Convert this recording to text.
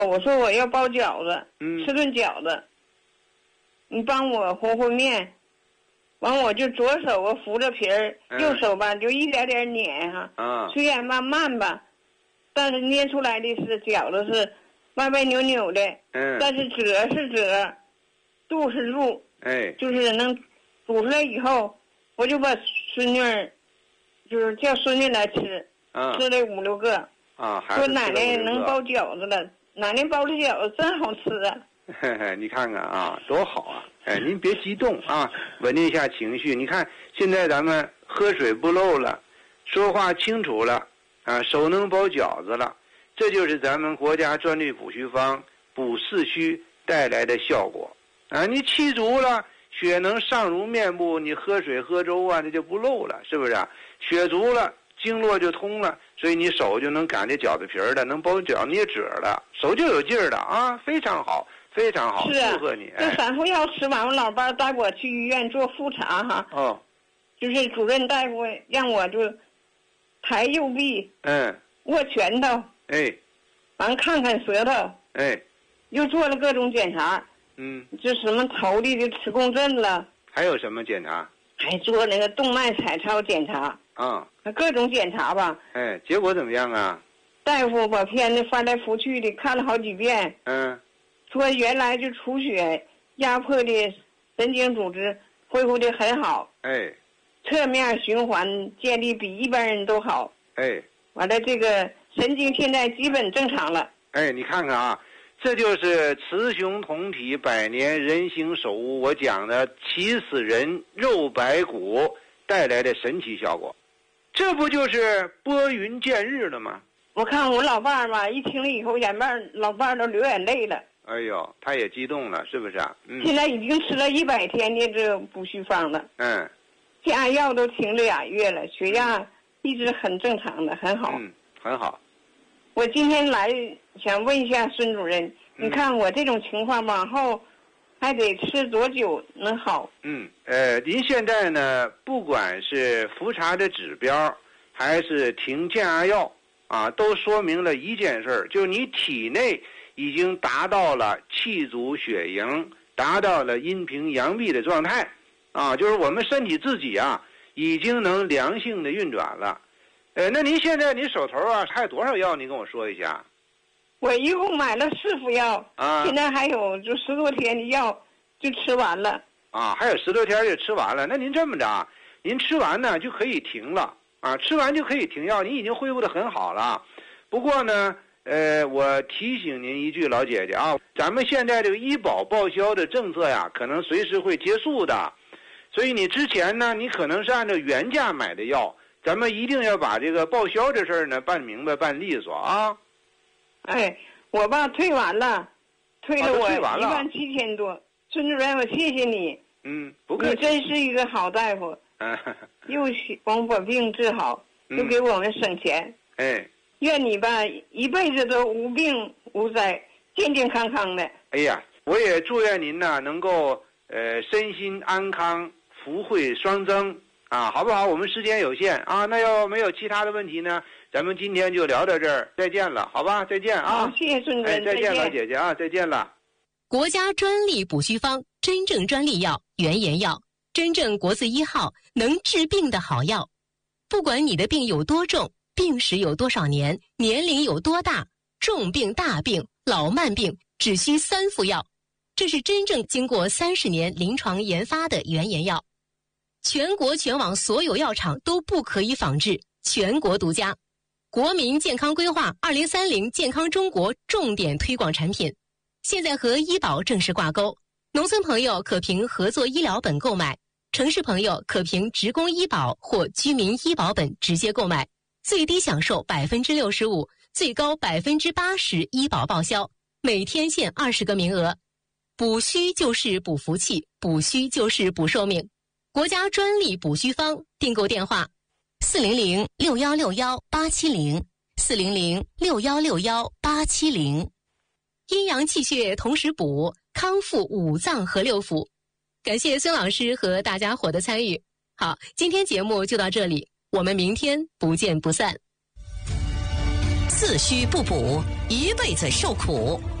我说我要包饺子，吃顿饺子，你帮我和和面。完我就左手我扶着皮儿，右手吧就一点点碾哈。虽然慢慢吧，但是捏出来的是饺子是歪歪扭扭的。但是褶是褶，肚是肚。就是能煮出来以后，我就把孙女儿，就是叫孙女来吃，吃了5、6个。说奶奶能包饺子了，奶奶包的饺子真好吃啊。 你看看啊，多好啊！您别激动啊，稳定一下情绪。你看现在咱们喝水不漏了，说话清楚了啊，手能包饺子了，这就是咱们国家专利补虚方补四虚带来的效果啊！你气足了，血能上濡面部，你喝水喝粥啊，这就不漏了，是不是啊？血足了，经络就通了，所以你手就能擀这饺子皮儿的，能包饺捏褶了，手就有劲儿的啊，非常好。非常好，祝贺你！ 这3副药吃完，我老伴带我去医院做复查哈。就是主任大夫让我就抬右臂，握拳头，完看看舌头，又做了各种检查，就什么头里的磁共振了， 还有什么检查？ 还做那个动脉彩超检查，各种检查吧。 结果怎么样啊？ 大夫把片子翻来覆去的看了好几遍，说原来就出血压迫的神经组织恢复的很好，侧面循环建立比一般人都好，完了这个神经现在基本正常了。 你看看啊，这就是雌雄同体百年人形手物我讲的起死人肉白骨带来的神奇效果，这不就是拨云见日了吗？ 我看我老伴儿吧，一听了以后老伴儿都流眼泪了。 哎呦，他也激动了，是不是啊？ 现在已经吃了100天的这补虚方了。加药都停了2月了，血压一直很正常的，很好。 很好。 我今天来想问一下孙主任，你看我这种情况往后还得吃多久能好？ 您现在呢，不管是复查的指标，还是停降压药啊，都说明了一件事，就是你体内已经达到了气足血盈，达到了阴平阳闭的状态，就是我们身体自己啊，已经能良性的运转了。那您现在你手头啊还有多少药？您跟我说一下。 我一共买了4副药，现在还有就10多天的药就吃完了。 还有10多天就吃完了。那您这么着，您吃完呢就可以停了吃完就可以停药，你已经恢复得很好了。不过呢，我提醒您一句，老姐姐啊，咱们现在这个医保报销的政策呀，可能随时会结束的，所以你之前呢，你可能是按照原价买的药，咱们一定要把这个报销这事儿呢办明白、办利索啊。 我吧退完了，退了我17000多。孙主任，我谢谢你。 不客气。 你真是一个好大夫。又光把病治好，又给我们省钱。愿你吧一辈子都无病无灾，健健康康的。 哎呀，我也祝愿您呢能够身心安康，福慧双增好不好？我们时间有限那要没有其他的问题呢，咱们今天就聊到这儿，再见了，好吧？再见啊！ 好，谢谢孙主任， 再见，老姐姐再见了。 国家专利补虚方，真正专利药，原研药，真正国字1号，能治病的好药。不管你的病有多重，病史有多少年，年龄有多大，重病、大病、老慢病，只需3副药。这是真正经过30年临床研发的原研药，全国全网所有药厂都不可以仿制，全国独家。国民健康规划2030健康中国重点推广产品，现在和医保正式挂钩。农村朋友可凭合作医疗本购买，城市朋友可凭职工医保或居民医保本直接购买，最低享受65%，最高80%医保报销，每天限20个名额。补虚就是补福气，补虚就是补寿命。国家专利补虚方，订购电话400-6161-870，400-6161-870。阴阳气血同时补，康复5脏和6腑。感谢孙老师和大家伙的参与。好，今天节目就到这里，我们明天不见不散。 自虚不补，一辈子受苦。